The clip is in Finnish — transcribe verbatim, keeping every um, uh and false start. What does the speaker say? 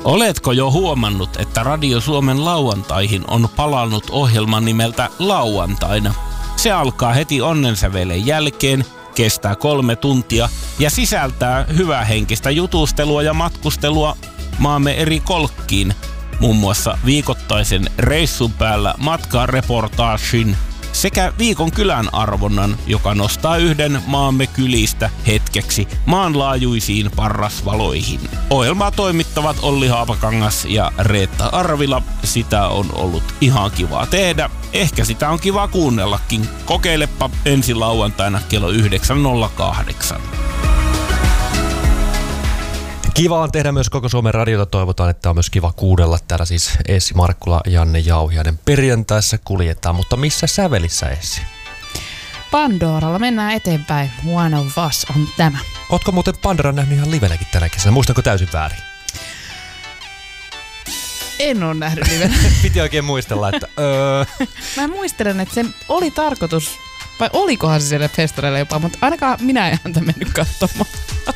Oletko jo huomannut, että Radio Suomen lauantaihin on palannut ohjelma nimeltä Lauantaina? Se alkaa heti onnensävelen jälkeen, kestää kolme tuntia ja sisältää hyvähenkistä jutustelua ja matkustelua maamme eri kolkkiin. Muun muassa viikoittaisen reissun päällä matkareportaagin sekä viikon kylän arvonnan, joka nostaa yhden maamme kylistä hetkeksi maanlaajuisiin parrasvaloihin. Ohjelmaa toimittavat Olli Haapakangas ja Reetta Arvila. Sitä on ollut ihan kivaa tehdä. Ehkä sitä on kiva kuunnellakin. Kokeilepa ensi lauantaina kello yhdeksän nolla kahdeksan. Kiva on tehdä myös koko Suomen radiota. Toivotaan, että on myös kiva kuudella. Täällä siis Essi Markkula ja Janne Jauhiainen perjantaissa kuljetaan. Mutta missä sävelissä, Essi? Pandoralla mennään eteenpäin. One of Us on tämä. Ootko muuten Pandoran nähnyt ihan livenäkin tänä kesänä? Muistanko täysin väärin? En ole nähnyt livenä. Piti oikein muistella, että... Öö. Mä muistelen, että se oli tarkoitus, vai olikohan se siellä festareilla jopa, mutta ainakaan minä en häntä mennyt katsomaan.